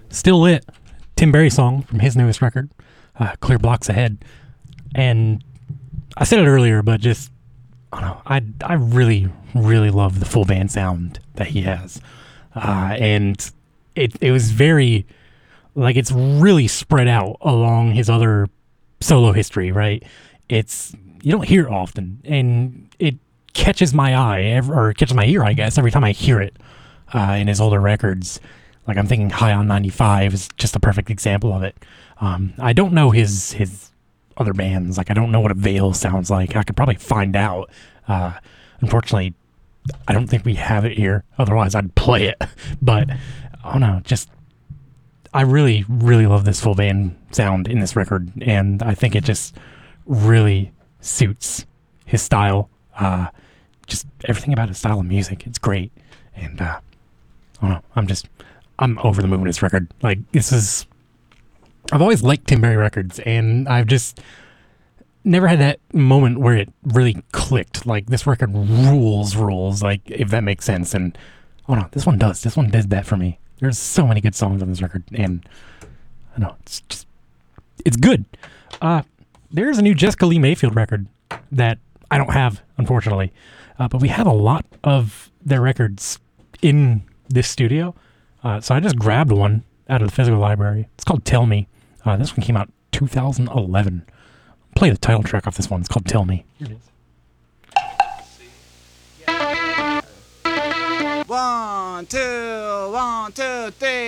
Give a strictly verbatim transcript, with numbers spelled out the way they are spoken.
Still Lit, Tim Berry song from his newest record, uh, Clear Blocks Ahead. And I said it earlier, but just, I don't know, I, I really, really love the full band sound that he has. Uh, and it, it was very, like, it's really spread out along his other solo history, right? It's, you don't hear it often, and it catches my eye, every, or catches my ear, I guess, every time I hear it uh, in his older records. Like, I'm thinking High on ninety-five is just a perfect example of it. Um, I don't know his his other bands. Like, I don't know what a Veil sounds like. I could probably find out. Uh, unfortunately, I don't think we have it here. Otherwise, I'd play it. But, oh no, just, I really, really love this full band sound in this record. And I think it just really suits his style. Uh, just everything about his style of music. It's great. And, uh, I don't know, I'm just... I'm over the moon with this record. Like, this is... I've always liked Tim Berry records, and I've just never had that moment where it really clicked. Like, this record rules, rules, like, if that makes sense. And, oh no, this one does. This one did that for me. There's so many good songs on this record, and, I don't know, it's just... It's good. Uh, there's a new Jessica Lee Mayfield record that I don't have, unfortunately. Uh, but we have a lot of their records in this studio. Uh, so I just grabbed one out of the physical library. It's called Tell Me. Uh, this one came out two thousand eleven. I'll play the title track off this one. It's called Tell Me. Here it is. One, two, one, two, three.